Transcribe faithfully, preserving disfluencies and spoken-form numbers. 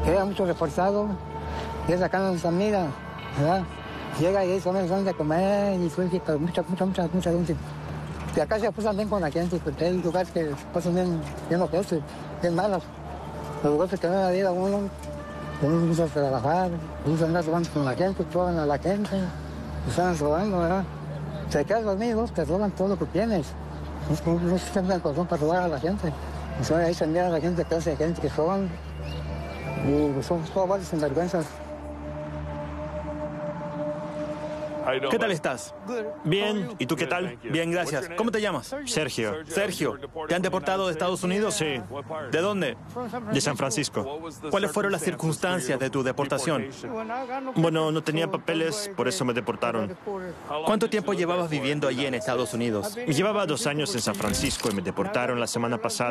queda mucho reforzado, y es acá en San Mira, ¿verdad? Llega y dice, hombre, son de comer, y fue pero mucha, mucha, mucha, mucha gente. Y acá se pasan bien con la gente, porque hay lugares que pasan bien, bien ojeos, bien malos. Los lugares que no la vida uno, uno gusta trabajar, gusta andar robando con la gente, roban a la gente, están robando, ¿verdad? Se quedan dormidos, te roban todo lo que tienes. No, no se sienten el corazón para robar a la gente. Entonces ahí se mira a la gente que hace gente que roban, y son todos varios sinvergüenzas. ¿Qué tal estás? Bien. ¿Y tú qué tal? Bien, gracias. ¿Cómo te llamas? Sergio. Sergio. ¿Te han deportado de Estados Unidos? Sí. ¿De dónde? De San Francisco. ¿Cuáles fueron las circunstancias de tu deportación? Bueno, no tenía papeles, por eso me deportaron. ¿Cuánto tiempo llevabas viviendo allí en Estados Unidos? Llevaba dos años en San Francisco y me deportaron la semana pasada.